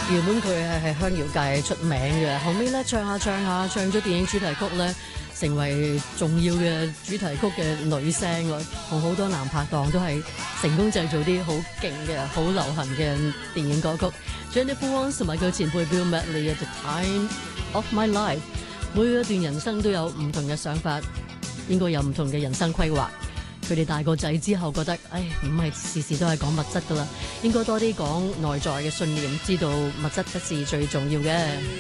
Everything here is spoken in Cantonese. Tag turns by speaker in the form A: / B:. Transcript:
A: 原本佢係香謠界出名嘅，後尾咧唱咗電影主題曲咧，成為重要嘅主題曲嘅女聲喎，同好多男拍檔都係成功製造啲好勁嘅、好流行嘅電影歌曲。Jennifer Warnes 同埋佢前輩 Bill Medley 嘅《The Time of My Life》，每一段人生都有唔同嘅想法，應該有唔同嘅人生規劃。佢哋大個仔之後覺得，唔係事事都係講物質噶啦，應該多啲講內在嘅信念，知道物質不是最重要嘅。